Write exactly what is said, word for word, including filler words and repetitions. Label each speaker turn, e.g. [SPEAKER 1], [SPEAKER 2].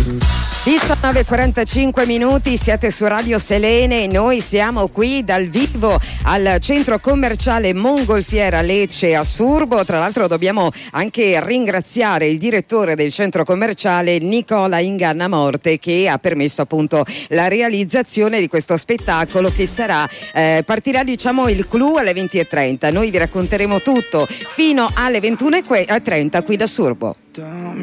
[SPEAKER 1] diciannove e quarantacinque minuti, siete su Radio Selene e noi siamo qui dal vivo al centro commerciale Mongolfiera Lecce a Surbo. Tra l'altro dobbiamo anche ringraziare il direttore del centro commerciale Nicola Ingannamorte, che ha permesso appunto la realizzazione di questo spettacolo che sarà eh, partirà diciamo il clou alle venti e trenta. Noi vi racconteremo tutto fino alle ventuno e trenta qui da Surbo.